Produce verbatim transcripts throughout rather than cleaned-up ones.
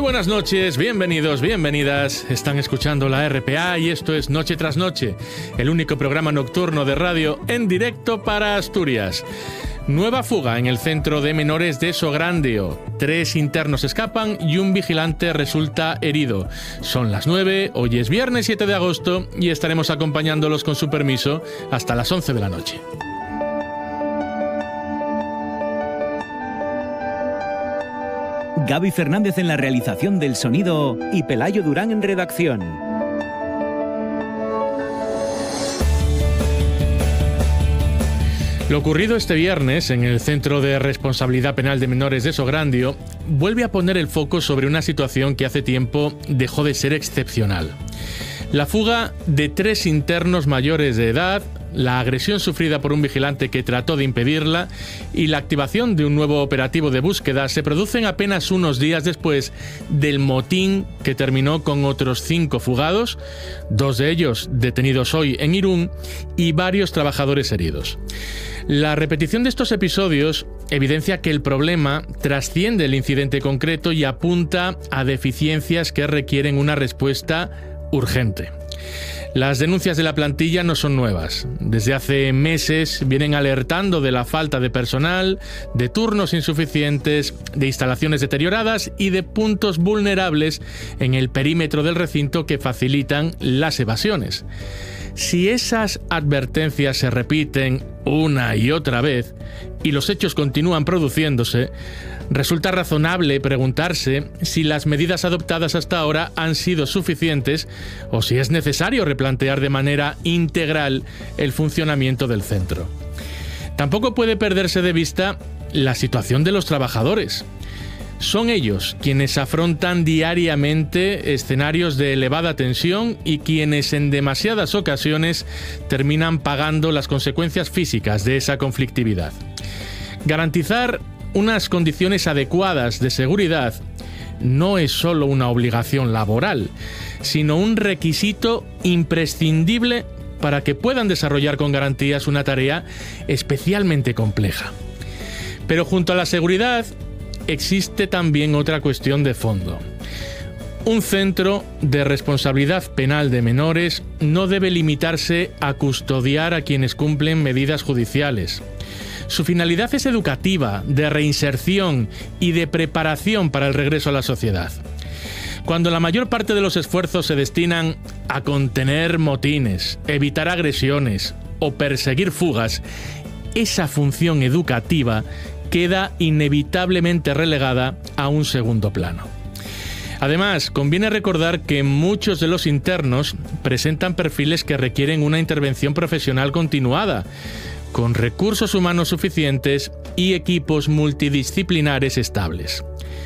buenas noches, bienvenidos, bienvenidas. Están escuchando la R P A y esto es Noche tras Noche, el único programa nocturno de radio en directo para Asturias. Nueva fuga en el centro de menores de Sograndio. Tres internos escapan y un vigilante resulta herido. Son las nueve, hoy es viernes siete de agosto y estaremos acompañándolos con su permiso hasta las once de la noche. Gaby Fernández en la realización del sonido y Pelayo Durán en redacción. Lo ocurrido este viernes en el Centro de Responsabilidad Penal de Menores de Sograndio vuelve a poner el foco sobre una situación que hace tiempo dejó de ser excepcional. La fuga de tres internos mayores de edad, la agresión sufrida por un vigilante que trató de impedirla y la activación de un nuevo operativo de búsqueda se producen apenas unos días después del motín que terminó con otros cinco fugados, dos de ellos detenidos hoy en Irún y varios trabajadores heridos. La repetición de estos episodios evidencia que el problema trasciende el incidente concreto y apunta a deficiencias que requieren una respuesta urgente. Las denuncias de la plantilla no son nuevas. Desde hace meses vienen alertando de la falta de personal, de turnos insuficientes, de instalaciones deterioradas y de puntos vulnerables en el perímetro del recinto que facilitan las evasiones. Si esas advertencias se repiten una y otra vez y los hechos continúan produciéndose, resulta razonable preguntarse si las medidas adoptadas hasta ahora han sido suficientes o si es necesario replantear de manera integral el funcionamiento del centro. Tampoco puede perderse de vista la situación de los trabajadores. Son ellos quienes afrontan diariamente escenarios de elevada tensión y quienes en demasiadas ocasiones terminan pagando las consecuencias físicas de esa conflictividad. Garantizar unas condiciones adecuadas de seguridad no es solo una obligación laboral, sino un requisito imprescindible para que puedan desarrollar con garantías una tarea especialmente compleja. Pero junto a la seguridad existe también otra cuestión de fondo. Un centro de responsabilidad penal de menores no debe limitarse a custodiar a quienes cumplen medidas judiciales. Su finalidad es educativa, de reinserción y de preparación para el regreso a la sociedad. Cuando la mayor parte de los esfuerzos se destinan a contener motines, evitar agresiones o perseguir fugas, esa función educativa queda inevitablemente relegada a un segundo plano. Además, conviene recordar que muchos de los internos presentan perfiles que requieren una intervención profesional continuada, con recursos humanos suficientes y equipos multidisciplinares estables.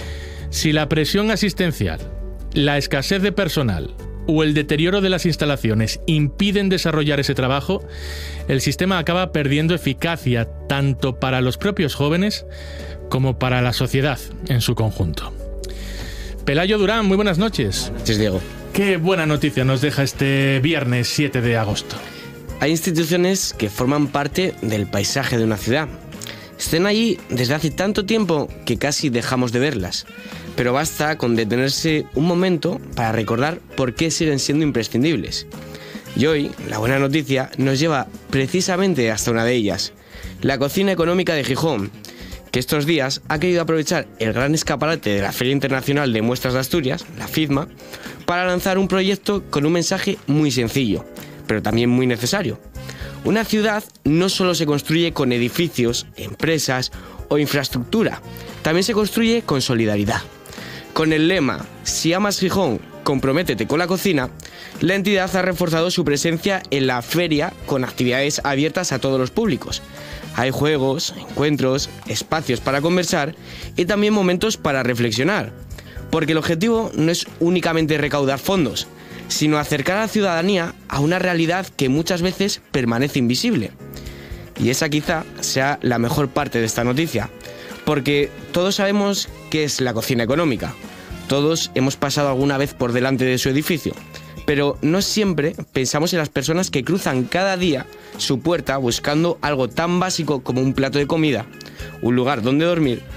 Si la presión asistencial, la escasez de personal o el deterioro de las instalaciones impiden desarrollar ese trabajo, el sistema acaba perdiendo eficacia tanto para los propios jóvenes como para la sociedad en su conjunto. Pelayo Durán, muy buenas noches. Buenas noches, Diego. Qué buena noticia nos deja este viernes siete de agosto. Hay instituciones que forman parte del paisaje de una ciudad. Están allí desde hace tanto tiempo que casi dejamos de verlas. Pero basta con detenerse un momento para recordar por qué siguen siendo imprescindibles. Y hoy, la buena noticia nos lleva precisamente hasta una de ellas, la Cocina Económica de Gijón, que estos días ha querido aprovechar el gran escaparate de la Feria Internacional de Muestras de Asturias, la FIDMA, para lanzar un proyecto con un mensaje muy sencillo, pero también muy necesario. Una ciudad no solo se construye con edificios, empresas o infraestructura, también se construye con solidaridad. Con el lema "Si amas Gijón, comprométete con la cocina", la entidad ha reforzado su presencia en la feria con actividades abiertas a todos los públicos. Hay juegos, encuentros, espacios para conversar y también momentos para reflexionar, porque el objetivo no es únicamente recaudar fondos, sino acercar a la ciudadanía a una realidad que muchas veces permanece invisible. Y esa quizá sea la mejor parte de esta noticia, porque todos sabemos qué es la cocina económica, todos hemos pasado alguna vez por delante de su edificio, pero no siempre pensamos en las personas que cruzan cada día su puerta buscando algo tan básico como un plato de comida, un lugar donde dormir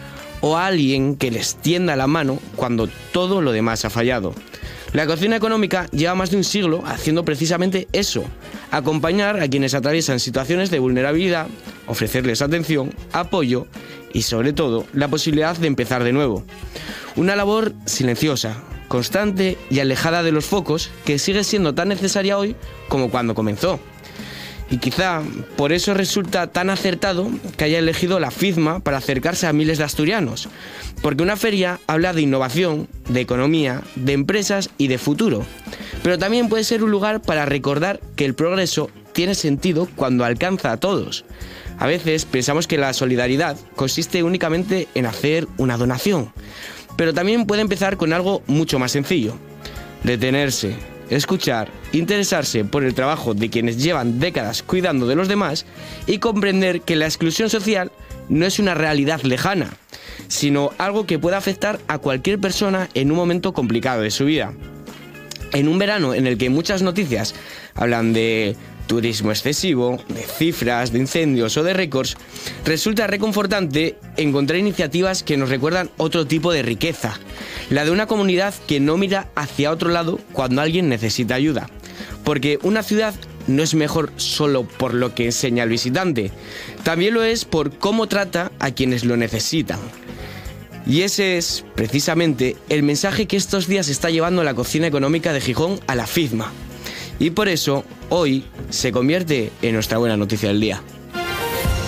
o a alguien que les tienda la mano cuando todo lo demás ha fallado. La cocina económica lleva más de un siglo haciendo precisamente eso: acompañar a quienes atraviesan situaciones de vulnerabilidad, ofrecerles atención, apoyo y, sobre todo, la posibilidad de empezar de nuevo. Una labor silenciosa, constante y alejada de los focos, que sigue siendo tan necesaria hoy como cuando comenzó. Y quizá por eso resulta tan acertado que haya elegido la FIZMA para acercarse a miles de asturianos, porque una feria habla de innovación, de economía, de empresas y de futuro, pero también puede ser un lugar para recordar que el progreso tiene sentido cuando alcanza a todos. A veces pensamos que la solidaridad consiste únicamente en hacer una donación, pero también puede empezar con algo mucho más sencillo: detenerse, escuchar, interesarse por el trabajo de quienes llevan décadas cuidando de los demás y comprender que la exclusión social no es una realidad lejana, sino algo que puede afectar a cualquier persona en un momento complicado de su vida. En un verano en el que muchas noticias hablan de turismo excesivo, de cifras, de incendios o de récords, resulta reconfortante encontrar iniciativas que nos recuerdan otro tipo de riqueza, la de una comunidad que no mira hacia otro lado cuando alguien necesita ayuda. Porque una ciudad no es mejor solo por lo que enseña al visitante, también lo es por cómo trata a quienes lo necesitan. Y ese es, precisamente, el mensaje que estos días está llevando la cocina económica de Gijón a la FIZMA. Y por eso, hoy se convierte en nuestra buena noticia del día.